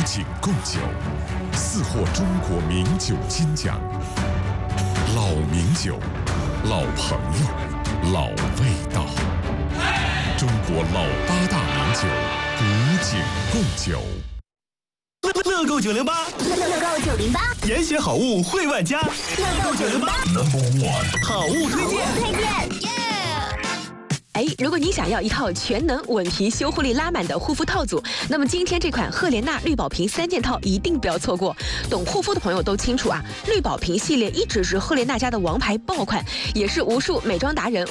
景贡酒，4获中国名酒金奖。老名酒，老朋友，老味道。中国老8大名酒，古井贡酒。 乐购908， 乐购908， 严选好物惠万家。乐购908 Number 1， 好物推荐。 如果你想要一套全能稳皮修护力拉满的护肤套组，那么今天这款赫莲娜绿宝瓶3件套一定不要错过。懂护肤的朋友都清楚啊，绿宝瓶系列一直是赫莲娜家的王牌爆款，也是无数美妆达人